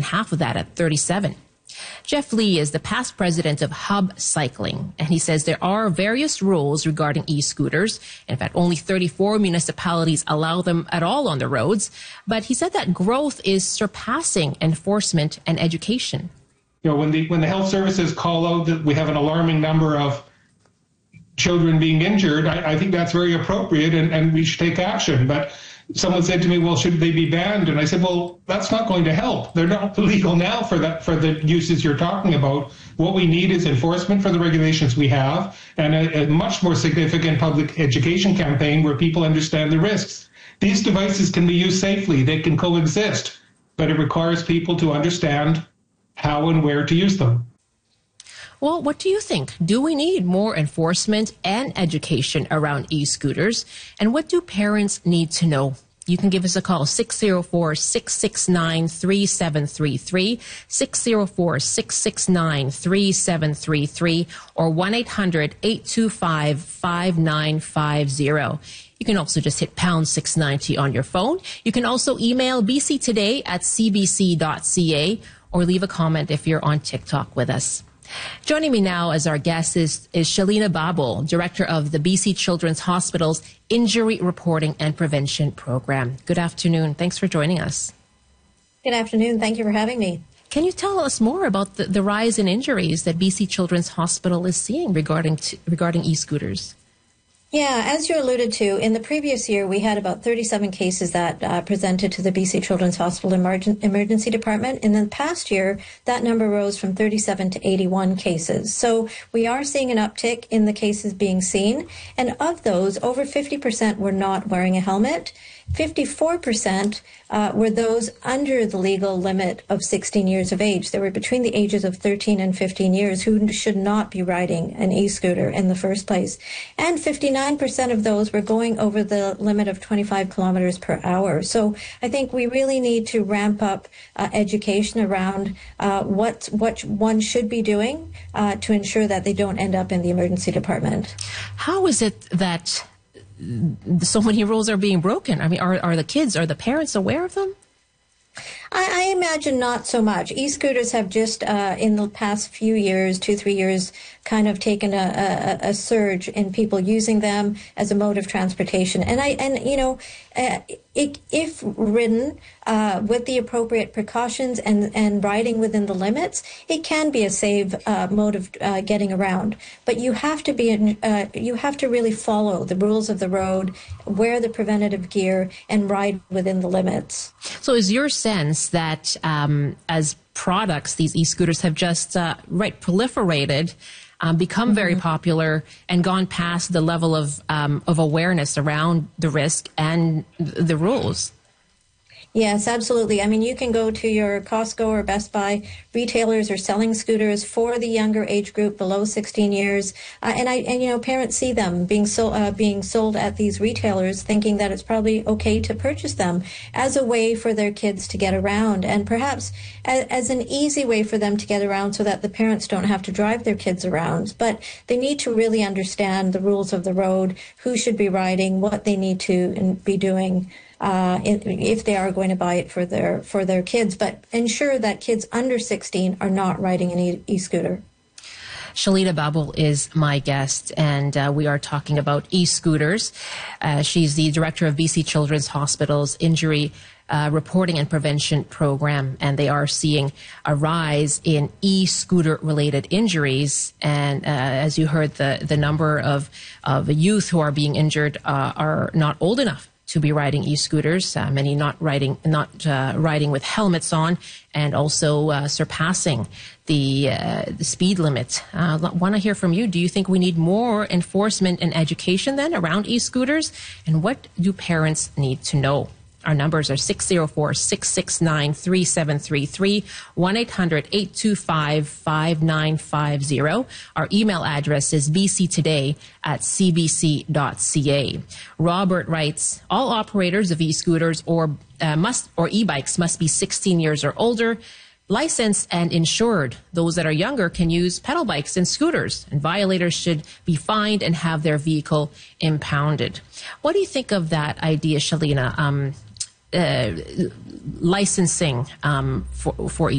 half of that at 37. Jeff Lee is the past president of Hub Cycling, and he says there are various rules regarding e-scooters. In fact, only 34 municipalities allow them at all on the roads. But he said that growth is surpassing enforcement and education. You know, when the health services call out that we have an alarming number of children being injured, I think that's very appropriate, and we should take action. But someone said to me, well, should they be banned? And I said, well, that's not going to help. They're not legal now for the uses you're talking about. What we need is enforcement for the regulations we have and a much more significant public education campaign where people understand the risks. These devices can be used safely. They can coexist, but it requires people to understand how and where to use them. Well, what do you think? Do we need more enforcement and education around e-scooters? And what do parents need to know? You can give us a call, 604-669-3733, 604-669-3733, or 1-800-825-5950. You can also just hit pound 690 on your phone. You can also email bctoday@cbc.ca or leave a comment if you're on TikTok with us. Joining me now as our guest is Shalina Babul, Director of the BC Children's Hospital's Injury Reporting and Prevention Program. Good afternoon. Thanks for joining us. Good afternoon. Thank you for having me. Can you tell us more about the rise in injuries that BC Children's Hospital is seeing regarding e-scooters? Yeah, as you alluded to, in the previous year, we had about 37 cases that presented to the BC Children's Hospital Emergency Department. In the past year, that number rose from 37 to 81 cases. So we are seeing an uptick in the cases being seen. And of those, over 50% were not wearing a helmet. 54% were those under the legal limit of 16 years of age. They were between the ages of 13 and 15 years who should not be riding an e-scooter in the first place. And 59% of those were going over the limit of 25 kilometers per hour. So I think we really need to ramp up education around what one should be doing to ensure that they don't end up in the emergency department. How is it that so many rules are being broken? I mean, are the parents aware of them? I imagine not so much. E-scooters have just, in the past few years, 2-3 years, kind of taken a surge in people using them as a mode of transportation. If ridden with the appropriate precautions and riding within the limits, it can be a safe mode of getting around. But you have to really follow the rules of the road, wear the preventative gear, and ride within the limits. So is your sense that as products, these e-scooters have just proliferated, become very popular, and gone past the level of awareness around the risk and the rules? Yes, absolutely. I mean, you can go to your Costco or Best Buy. Retailers are selling scooters for the younger age group below 16 years. Parents see them being sold at these retailers, thinking that it's probably okay to purchase them as a way for their kids to get around, and perhaps as an easy way for them to get around so that the parents don't have to drive their kids around. But they need to really understand the rules of the road, who should be riding, what they need to be doing. If they are going to buy it for their kids, but ensure that kids under 16 are not riding an e-scooter. Shalina Babul is my guest, and we are talking about e-scooters. She's the director of BC Children's Hospital's Injury Reporting and Prevention Program, and they are seeing a rise in e-scooter-related injuries. And as you heard, the number of youth who are being injured are not old enough to be riding e-scooters, many not riding with helmets on, and also surpassing the speed limit. Want to hear from you. Do you think we need more enforcement and education then around e-scooters? And what do parents need to know? Our numbers are 604-669-3733, 1-800-825-5950. Our email address is bctoday@cbc.ca. Robert writes, all operators of e-scooters or e-bikes must be 16 years or older, licensed and insured. Those that are younger can use pedal bikes and scooters, and violators should be fined and have their vehicle impounded. What do you think of that idea, Shalina? Licensing for